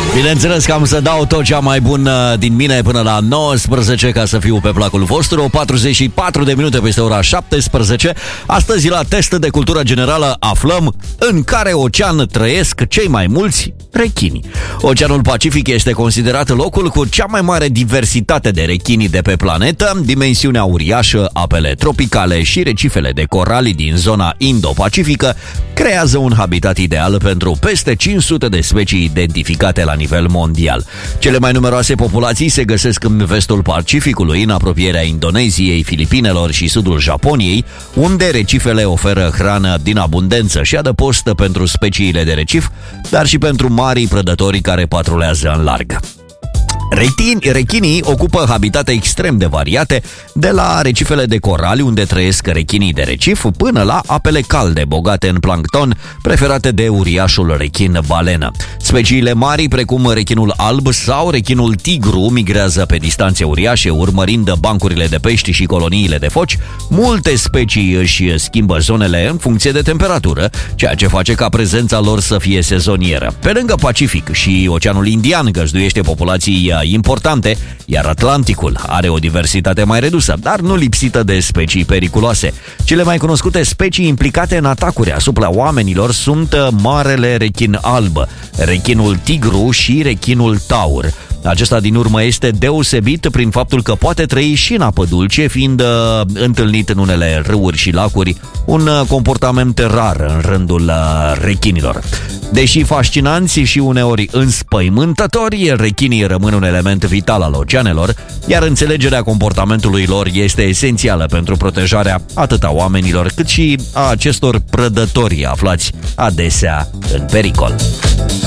Bineînțeles că am să dau tot cea mai bun din mine până la 19 ca să fiu pe placul vostru. 44 de minute peste ora 17. Astăzi la test de cultură generală aflăm în care ocean trăiesc cei mai mulți rechini. Oceanul Pacific este considerat locul cu cea mai mare diversitate de rechini de pe planetă. Dimensiunea uriașă, apele tropicale și recifele de coralii din zona Indo-Pacifică creează un habitat ideal pentru peste 500 de specii identificate la nivel mondial. Cele mai numeroase populații se găsesc în vestul Pacificului, în apropierea Indoneziei, Filipinelor și sudul Japoniei, unde recifele oferă hrană din abundență și adăpost pentru speciile de recif, dar și pentru marii prădători care patrulează în larg. Rechinii ocupă habitate extrem de variate, de la recifele de corali, unde trăiesc rechinii de recif, până la apele calde, bogate în plancton, preferate de uriașul rechin balenă. Speciile mari, precum rechinul alb sau rechinul tigru, migrează pe distanțe uriașe, urmărind bancurile de pești și coloniile de foci. Multe specii își schimbă zonele în funcție de temperatură, ceea ce face ca prezența lor să fie sezonieră. Pe lângă Pacific și Oceanul Indian găzduiește populații importante, iar Atlanticul are o diversitate mai redusă, dar nu lipsită de specii periculoase. Cele mai cunoscute specii implicate în atacuri asupra oamenilor sunt marele rechin alb, rechinul tigru și rechinul taur. Acesta din urmă este deosebit prin faptul că poate trăi și în apă dulce, fiind întâlnit în unele râuri și lacuri, un comportament rar în rândul rechinilor. Deși fascinanți și uneori înspăimântători, rechinii rămân un element vital al oceanelor, iar înțelegerea comportamentului lor este esențială pentru protejarea atât a oamenilor cât și a acestor prădători aflați adesea în pericol.